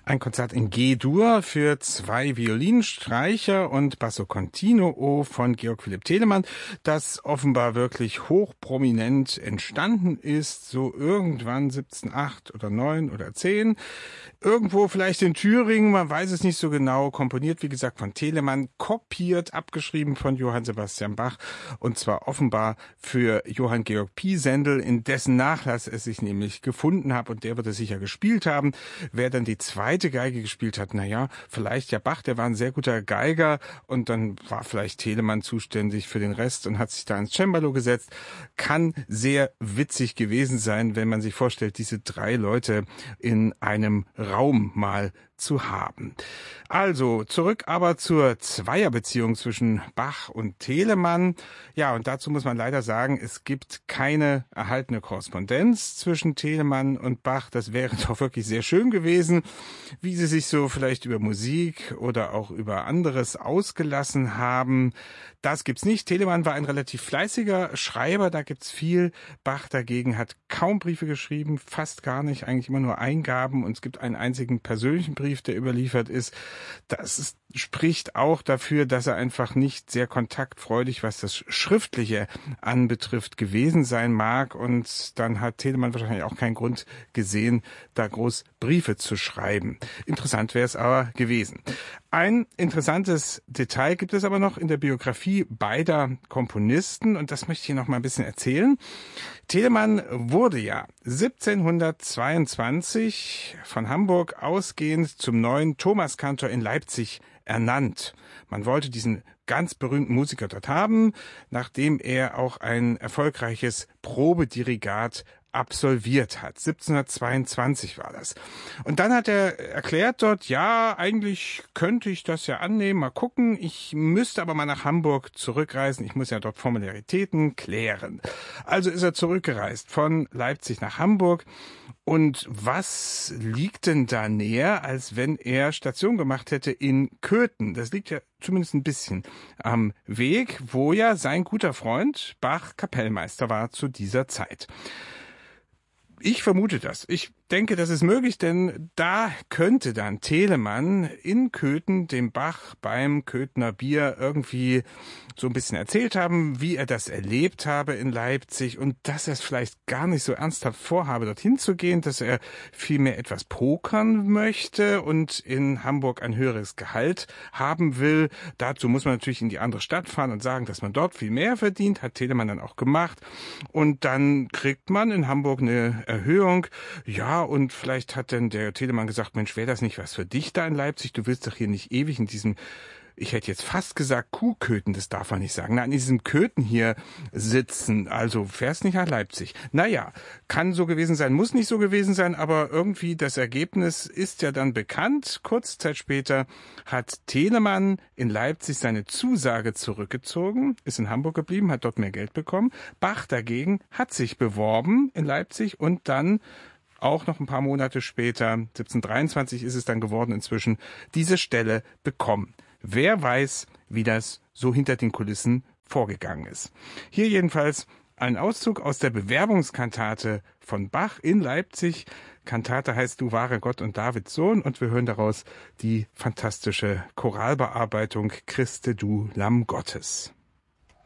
Ein Konzert in G-Dur für 2 Violinstreicher und Basso Continuo von Georg Philipp Telemann, das offenbar wirklich hochprominent entstanden ist, so irgendwann 1708 oder 9 oder 10. Irgendwo vielleicht in Thüringen, man weiß es nicht so genau, komponiert wie gesagt von Telemann, kopiert, abgeschrieben von Johann Sebastian Bach und zwar offenbar für Johann Georg Pisendel, in dessen Nachlass es sich nämlich gefunden hat und der wird es sicher gespielt haben. Wer dann die zweite Geige gespielt hat, vielleicht ja Bach, der war ein sehr guter Geiger und dann war vielleicht Telemann zuständig für den Rest und hat sich da ins Cembalo gesetzt. Kann sehr witzig gewesen sein, wenn man sich vorstellt, diese 3 Leute in einem Raum mal zu haben. Also zurück aber zur Zweierbeziehung zwischen Bach und Telemann. Ja, und dazu muss man leider sagen, es gibt keine erhaltene Korrespondenz zwischen Telemann und Bach. Das wäre doch wirklich sehr schön gewesen, wie sie sich so vielleicht über Musik oder auch über anderes ausgelassen haben. Das gibt's nicht. Telemann war ein relativ fleißiger Schreiber, da gibt's viel. Bach dagegen hat kaum Briefe geschrieben, fast gar nicht, eigentlich immer nur Eingaben und es gibt einen einzigen persönlichen Brief, der überliefert ist. Spricht auch dafür, dass er einfach nicht sehr kontaktfreudig, was das Schriftliche anbetrifft, gewesen sein mag und dann hat Telemann wahrscheinlich auch keinen Grund gesehen, da groß Briefe zu schreiben. Interessant wäre es aber gewesen. Ein interessantes Detail gibt es aber noch in der Biografie beider Komponisten und das möchte ich hier noch mal ein bisschen erzählen. Telemann wurde ja 1722 von Hamburg ausgehend zum neuen Thomaskantor in Leipzig ernannt. Man wollte diesen ganz berühmten Musiker dort haben, nachdem er auch ein erfolgreiches Probedirigat absolviert hat. 1722 war das. Und dann hat er erklärt dort, ja, eigentlich könnte ich das ja annehmen, mal gucken, ich müsste aber mal nach Hamburg zurückreisen, ich muss ja dort Formalitäten klären. Also ist er zurückgereist von Leipzig nach Hamburg. Und was liegt denn da näher, als wenn er Station gemacht hätte in Köthen? Das liegt ja zumindest ein bisschen am Weg, wo ja sein guter Freund Bach Kapellmeister war zu dieser Zeit. Ich vermute das. Ich denke, das ist möglich, denn da könnte dann Telemann in Köthen dem Bach beim Köthener Bier irgendwie so ein bisschen erzählt haben, wie er das erlebt habe in Leipzig und dass er es vielleicht gar nicht so ernsthaft vorhabe, dorthin zu gehen, dass er vielmehr etwas pokern möchte und in Hamburg ein höheres Gehalt haben will. Dazu muss man natürlich in die andere Stadt fahren und sagen, dass man dort viel mehr verdient, hat Telemann dann auch gemacht. Und dann kriegt man in Hamburg eine Erhöhung. Ja, und vielleicht hat dann der Telemann gesagt, Mensch, wäre das nicht was für dich da in Leipzig? Du willst doch hier nicht ewig in diesem, ich hätte jetzt fast gesagt Kuhköthen, das darf man nicht sagen. Nein, in diesem Köthen hier sitzen, also fährst nicht nach Leipzig. Naja, kann so gewesen sein, muss nicht so gewesen sein, aber irgendwie das Ergebnis ist ja dann bekannt. Kurze Zeit später hat Telemann in Leipzig seine Zusage zurückgezogen, ist in Hamburg geblieben, hat dort mehr Geld bekommen. Bach dagegen hat sich beworben in Leipzig und dann auch noch ein paar Monate später, 1723 ist es dann geworden inzwischen, diese Stelle bekommen. Wer weiß, wie das so hinter den Kulissen vorgegangen ist. Hier jedenfalls ein Auszug aus der Bewerbungskantate von Bach in Leipzig. Kantate heißt Du wahre Gott und Davids Sohn und wir hören daraus die fantastische Choralbearbeitung Christe du Lamm Gottes.